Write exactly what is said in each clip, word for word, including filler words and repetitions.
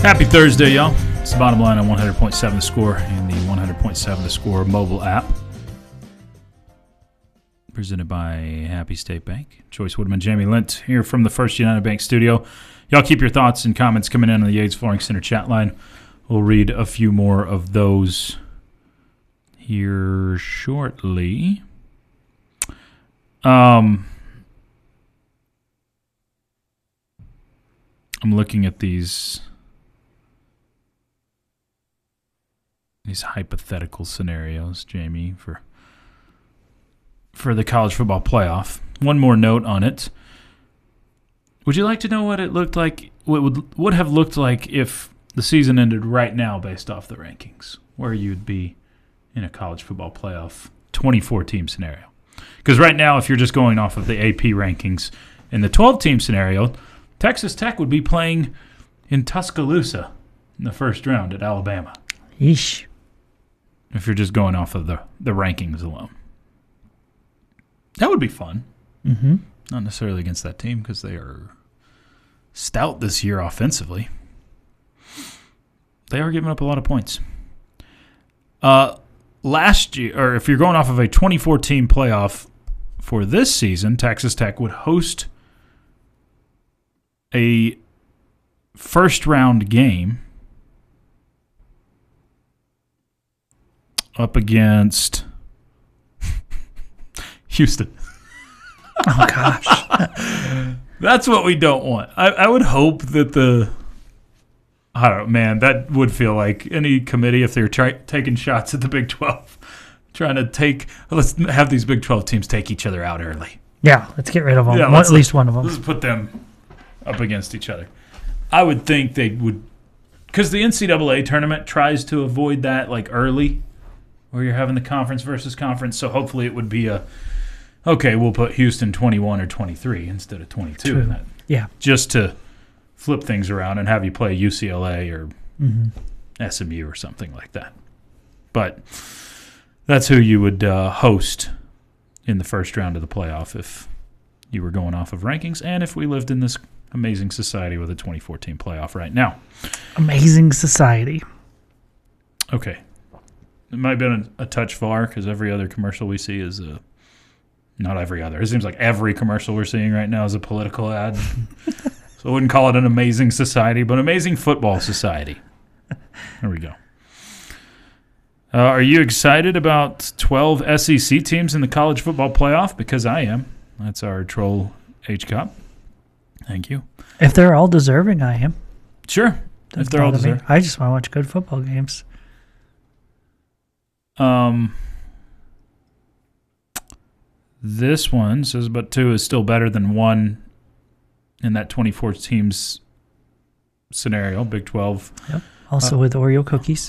Happy Thursday, y'all. It's the Bottom Line on one hundred point seven The Score and the one hundred point seven The Score mobile app. Presented by Happy State Bank. Joyce Woodman, Jamie Lint here from the First United Bank studio. Y'all keep your thoughts and comments coming in on the Yates Flooring Center chat line. We'll read a few more of those here shortly. Um, I'm looking at these these hypothetical scenarios, Jamie, for for the college football playoff. One more note on it. Would you like to know what it looked like, what would would have looked like if the season ended right now based off the rankings, where you'd be in a college football playoff twenty-four team scenario? Because right now, if you're just going off of the A P rankings, in the twelve team scenario, Texas Tech would be playing in Tuscaloosa in the first round at Alabama. Yeesh. If you're just going off of the, the rankings alone. That would be fun. Mm-hmm. Not necessarily against that team because they are stout this year offensively. They are giving up a lot of points. Uh, last year, or if you're going off of a twenty-four team playoff for this season, Texas Tech would host a first round game up against Houston. Oh, gosh. That's what we don't want. I, I would hope that the I don't know, man, that would feel like any committee if they're try, taking shots at the Big twelve, trying to take, let's have these Big twelve teams take each other out early. Yeah, let's get rid of them. Yeah, one, at least one of them. Let's put them up against each other. I would think they would, because the N C double A tournament tries to avoid that like early, where you're having the conference versus conference, so hopefully it would be a, okay, we'll put Houston twenty-one or twenty-three instead of twenty-two True. in that. Yeah. Just to flip things around and have you play U C L A or mm-hmm. S M U or something like that. But that's who you would uh, host in the first round of the playoff if you were going off of rankings and if we lived in this amazing society with a twenty-four team playoff right now. Amazing society. Okay. It might have been a, a touch far because every other commercial we see is a not every other. It seems like every commercial we're seeing right now is a political ad. So I wouldn't call it an amazing society, but amazing football society. There we go. Uh, are you excited about twelve S E C teams in the college football playoff? Because I am. That's our troll H-Cop. Thank you. If they're all deserving, I am. Sure. Doesn't if they're all bother me. deserving. I just want to watch good football games. Um, this one says, but two is still better than one in that twenty-four teams scenario, Big twelve. Yep. Also uh, with Oreo cookies.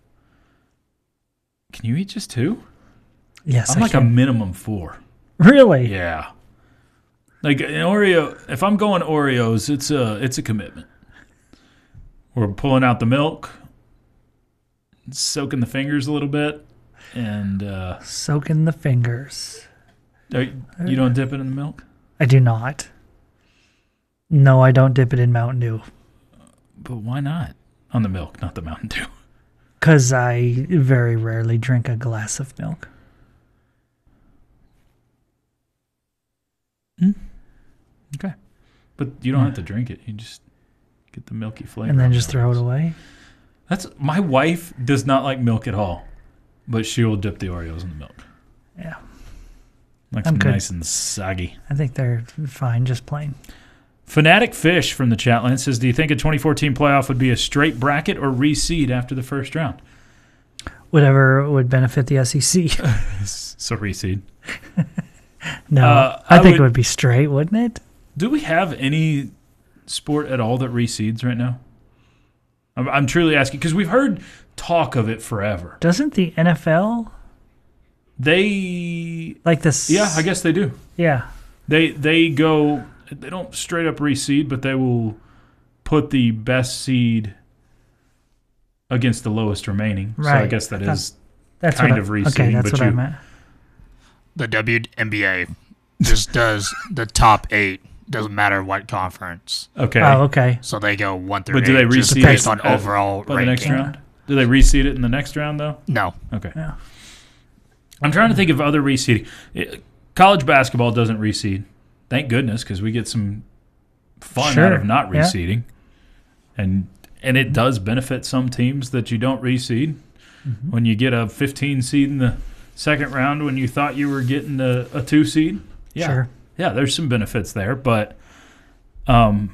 Can you eat just two? Yes, I'm I like can. a minimum four. Really? Yeah. Like an Oreo, if I'm going Oreos, it's a it's a commitment. We're pulling out the milk, soaking the fingers a little bit, and uh, soaking the fingers. You, you don't dip it in the milk? I do not. No, I don't dip it in Mountain Dew. But why not? On the milk, not the Mountain Dew. Because I very rarely drink a glass of milk. Hmm? Okay. But you don't yeah. have to drink it. You just get the milky flavor. And then just throw it away? That's my wife does not like milk at all, but she will dip the Oreos in the milk. Yeah. Like I'm nice good. and soggy. I think they're fine, just plain. Fanatic Fish from the chat line says, do you think a twenty-four team playoff would be a straight bracket or reseed after the first round? Whatever would benefit the S E C. So reseed. No, uh, I, I think would, it would be straight, wouldn't it? Do we have any sport at all that reseeds right now? I'm, I'm truly asking, because we've heard talk of it forever. Doesn't the N F L? They... Like this... Yeah, I guess they do. Yeah. They They go... They don't straight up reseed, but they will put the best seed against the lowest remaining. Right. So I guess that is that's kind what of I, reseeding. Okay, that's but what you, I meant. The W N B A just does the top eight doesn't matter what conference. Okay. Oh, okay. So they go one through But do eight, they just reseed based it on at- overall by the next ranking. round? Do they reseed it in the next round, though? No. Okay. Yeah. I'm trying to think of other reseeding. It- college basketball doesn't reseed. Thank goodness, because we get some fun Sure. out of not Yeah. reseeding. And and it does benefit some teams that you don't reseed. Mm-hmm. When you get a fifteen seed in the second round when you thought you were getting a, a two seed. Yeah. Sure. Yeah, there's some benefits there, but um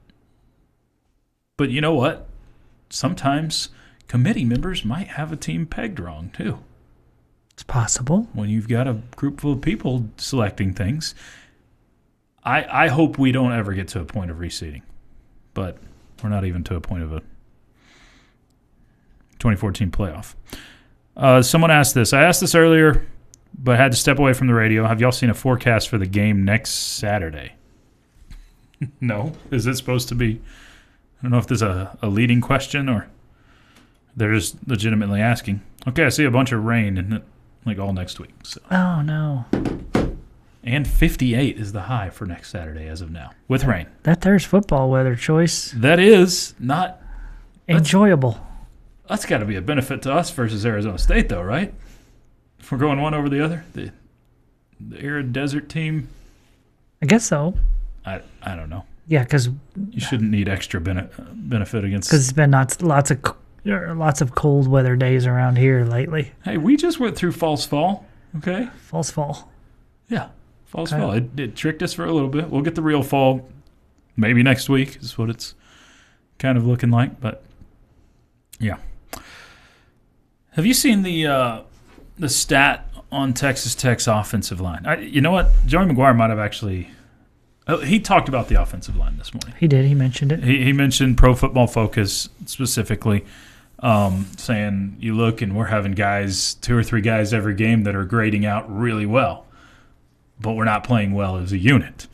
but you know what? Sometimes committee members might have a team pegged wrong too. It's possible. When you've got a group full of people selecting things. I I hope we don't ever get to a point of reseeding. But we're not even to a point of a twenty fourteen playoff. Uh, someone asked this. I asked this earlier, but had to step away from the radio. Have y'all seen a forecast for the game next Saturday? No. Is it supposed to be? I don't know if there's a, a leading question or they're just legitimately asking. Okay, I see a bunch of rain and like all next week. So. Oh, no. And fifty-eight is the high for next Saturday as of now, with rain. That there's football weather choice. That is not. That's- Enjoyable. That's got to be a benefit to us versus Arizona State, though, right? If we're going one over the other, the the arid desert team. I guess so. I I don't know. Yeah, because You shouldn't need extra bene- benefit against. it's been lots, lots of co- er, lots of cold weather days around here lately. Hey, we just went through false fall. Okay. False fall. Yeah, false Okay. fall. It, it tricked us for a little bit. We'll get the real fall maybe next week. Is what it's kind of looking like. But yeah. Have you seen the uh, the stat on Texas Tech's offensive line? I, you know what? Joey McGuire might have actually. Oh, he talked about the offensive line this morning. He did. He mentioned it. He, he mentioned Pro Football Focus specifically, um, saying you look and we're having guys, two or three guys every game that are grading out really well, but we're not playing well as a unit.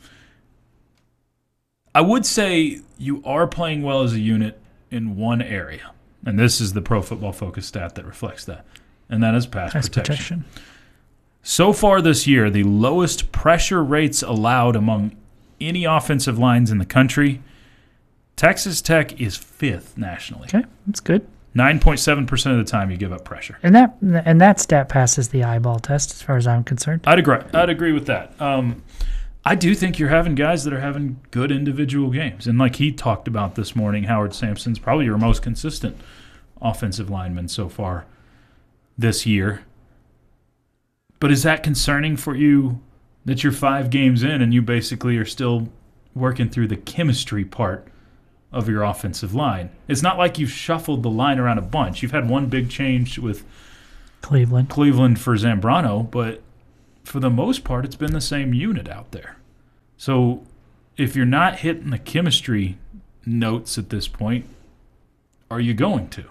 I would say you are playing well as a unit in one area, and this is the Pro Football Focus stat that reflects that, and that is pass, Pass protection. protection. So far this year, the lowest pressure rates allowed among any offensive lines in the country, Texas Tech is fifth nationally. Okay, that's good. nine point seven percent of the time you give up pressure. And that and that stat passes the eyeball test, as far as I'm concerned. I'd agree. I'd agree with that. Um, I do think you're having guys that are having good individual games. And like he talked about this morning, Howard Sampson's probably your most consistent offensive lineman so far this year. But is that concerning for you that you're five games in and you basically are still working through the chemistry part of your offensive line? It's not like you've shuffled the line around a bunch. You've had one big change with Cleveland. Cleveland for Zambrano, but for the most part, it's been the same unit out there. So if you're not hitting the chemistry notes at this point, are you going to?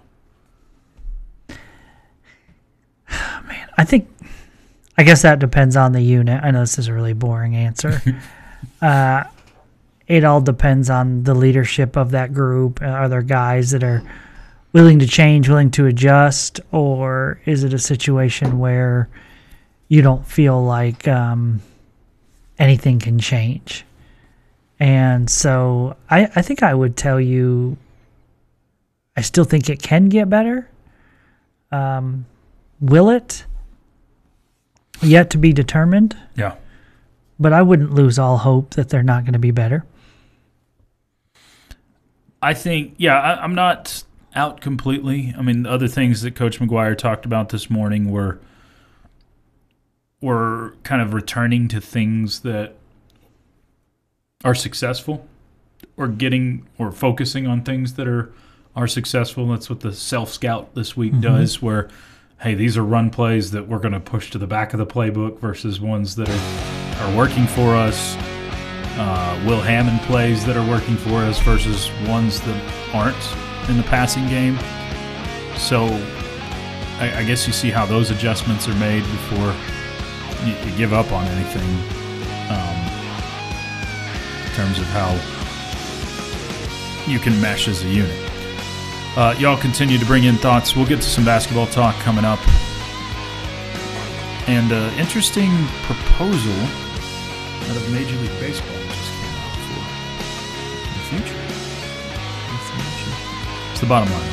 Man, I think, I guess that depends on the unit. I know this is a really boring answer. uh, it all depends on the leadership of that group. Uh, Are there guys that are willing to change, willing to adjust, or is it a situation where you don't feel like um, anything can change? And so I, I think I would tell you I still think it can get better. Um, will it? Yet to be determined. Yeah. But I wouldn't lose all hope that they're not going to be better. I think, yeah, I, I'm not out completely. I mean, the other things that Coach McGuire talked about this morning were were kind of returning to things that are successful, or getting or focusing on things that are are successful. That's what the self scout this week Mhm. does, where hey, these are run plays that we're going to push to the back of the playbook versus ones that are, are working for us. Uh, Will Hammond plays that are working for us versus ones that aren't in the passing game. So I, I guess you see how those adjustments are made before you, you give up on anything um, in terms of how you can mesh as a unit. Uh, y'all continue to bring in thoughts. We'll get to some basketball talk coming up. And uh, interesting proposal out of Major League Baseball just came out the bottom line.